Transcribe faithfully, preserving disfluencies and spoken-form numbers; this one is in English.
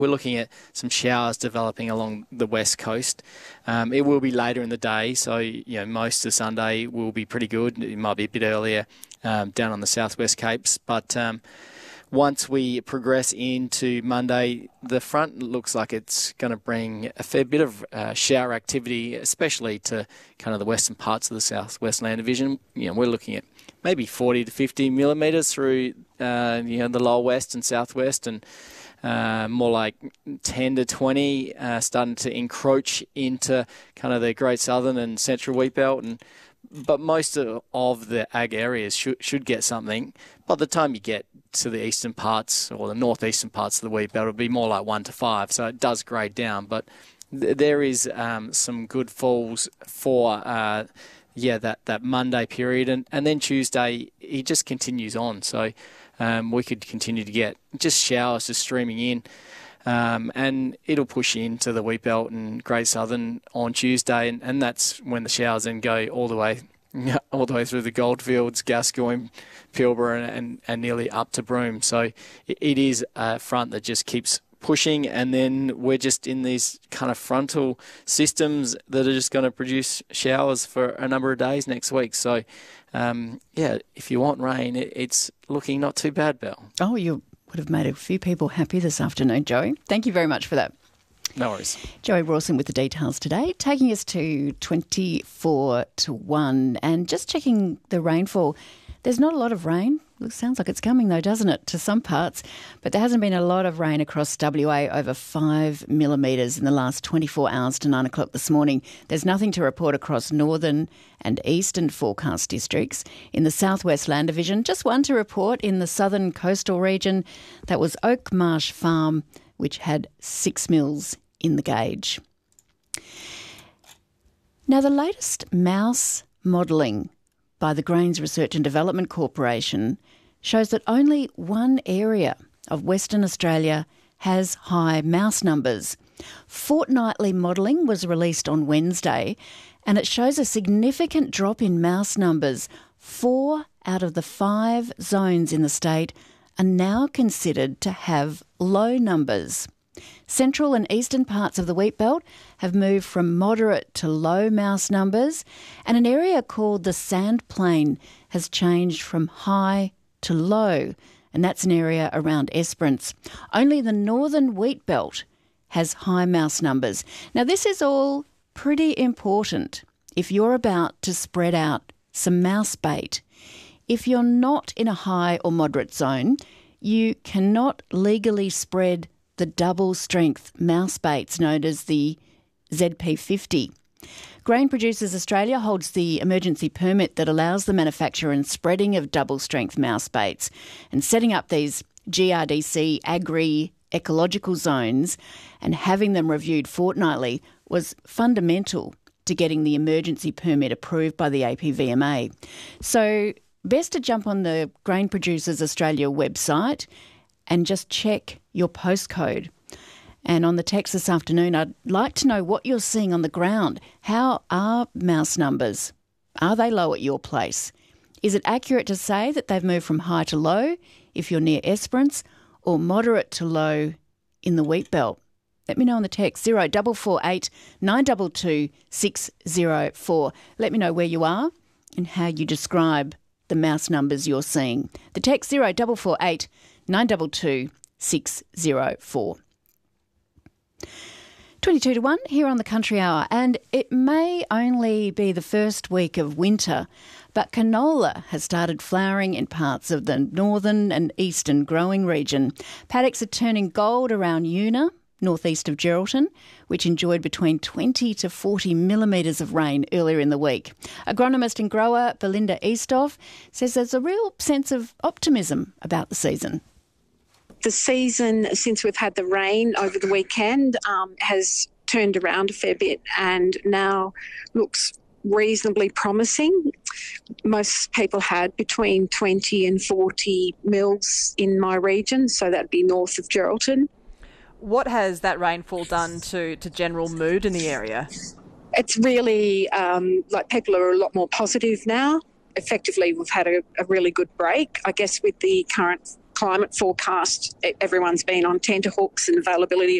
we're looking at some showers developing along the west coast. Um, it will be later in the day, so you know most of Sunday will be pretty good. It might be a bit earlier um, down on the southwest Capes, but um, once we progress into Monday, the front looks like it's going to bring a fair bit of uh, shower activity, especially to kind of the western parts of the southwest land division. You know, we're looking at maybe forty to fifty millimetres through uh, you know the lower west and southwest, and uh, more like ten to twenty uh, starting to encroach into kind of the Great Southern and Central Wheat Belt. And but most of, of the ag areas should should get something. By the time you get to the eastern parts or the northeastern parts of the wheat belt, it'll be more like one to five. So it does grade down, but th- there is um, some good falls for uh, yeah that, that Monday period, and, and then Tuesday it just continues on. So um, we could continue to get just showers just streaming in. Um, and it'll push into the wheat belt and Great Southern on Tuesday, and, and that's when the showers then go all the way, all the way through the Goldfields, Gascoyne, Pilbara, and, and, and nearly up to Broome. So it, it is a front that just keeps pushing, and then we're just in these kind of frontal systems that are just going to produce showers for a number of days next week. So um, yeah, if you want rain, it, it's looking not too bad, Belle. Oh, you would have made a few people happy this afternoon, Joey. Thank you very much for that. No worries. Joey Rawson with the details today, taking us to twenty-four to one. And just checking the rainfall, there's not a lot of rain. It sounds like it's coming though, doesn't it, to some parts? But there hasn't been a lot of rain across W A, over five millimetres in the last twenty-four hours to nine o'clock this morning. There's nothing to report across northern and eastern forecast districts. In the southwest land division, just one to report in the southern coastal region. That was Oak Marsh Farm, which had six mils in the gauge. Now, the latest mouse modelling by the Grains Research and Development Corporation shows that only one area of Western Australia has high mouse numbers. Fortnightly modelling was released on Wednesday, and it shows a significant drop in mouse numbers. Four out of the five zones in the state are now considered to have low numbers. Central and eastern parts of the wheat belt have moved from moderate to low mouse numbers, and an area called the Sand Plain has changed from high to low, and that's an area around Esperance. Only the northern wheat belt has high mouse numbers. Now, this is all pretty important if you're about to spread out some mouse bait. If you're not in a high or moderate zone, you cannot legally spread the double-strength mouse baits known as the Z P fifty. Grain Producers Australia holds the emergency permit that allows the manufacture and spreading of double-strength mouse baits, and setting up these G R D C agri-ecological zones and having them reviewed fortnightly was fundamental to getting the emergency permit approved by the A P V M A. So best to jump on the Grain Producers Australia website and just check your postcode. And on the text this afternoon, I'd like to know what you're seeing on the ground. How are mouse numbers? Are they low at your place? Is it accurate to say that they've moved from high to low if you're near Esperance, or moderate to low in the wheat belt? Let me know on the text zero four four eight nine two two six zero four. Let me know where you are and how you describe the mouse numbers you're seeing. The text zero four four eight nine two two six zero four. twenty-two to one here on the Country Hour, and it may only be the first week of winter, but canola has started flowering in parts of the northern and eastern growing region. Paddocks are turning gold around Una, northeast of Geraldton, which enjoyed between twenty to forty millimetres of rain earlier in the week. Agronomist and grower Belinda Eastoff says there's a real sense of optimism about the season. The season, since we've had the rain over the weekend, um, has turned around a fair bit and now looks reasonably promising. Most people had between twenty and forty mils in my region, so that'd be north of Geraldton. What has that rainfall done to, to general mood in the area? It's really, um, like people are a lot more positive now. Effectively, we've had a, a really good break. I guess with the current climate forecast, everyone's been on tenterhooks and availability